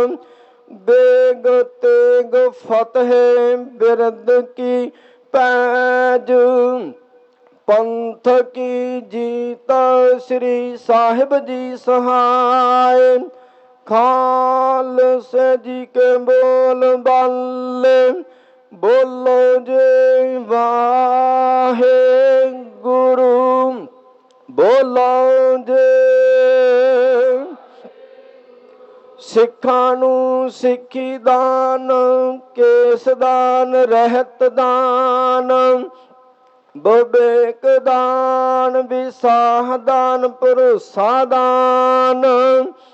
Bag Tegh फतेह बिरद की page. पंथ की जीत श्री साहिब जी सहाय। खालसे जी के बोल बाले बोलो जे वाहे गुरु बोलो जे। ਸਿੱਖਾਂ ਨੂੰ ਸਿੱਖੀ ਦਾਨ ਕੇਸ ਦਾਨ ਰਹਿਤ ਦਾਨ ਵਿਵੇਕ ਦਾਨ ਵਿਸਾਹ ਦਾਨ ਭਰੋਸਾ ਦਾਨ।